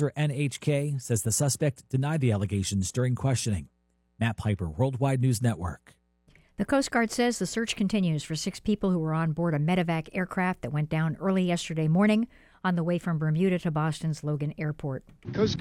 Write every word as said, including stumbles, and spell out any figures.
Officer N H K says the suspect denied the allegations during questioning. Matt Piper, Worldwide News Network. The Coast Guard says the search continues for six people who were on board a medevac aircraft that went down early yesterday morning on the way from Bermuda to Boston's Logan Airport. Coast